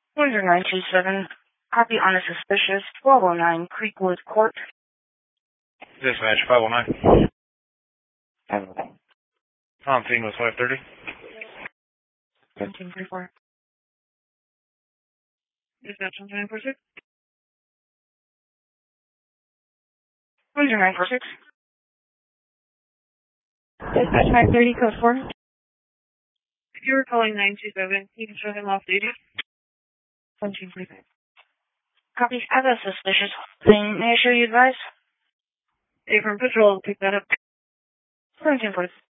Windsor 927, copy on a suspicious 1209 Creekwood Court. Dispatch 509. 509. On scene was 530. 1734. Dispatch 946. Windsor 946. Dispatch 530, code 4. If you were calling 927, you can show him off duty. 1745. Copy. I have a suspicious thing. May I show you advice? A from patrol will pick that up. 1745.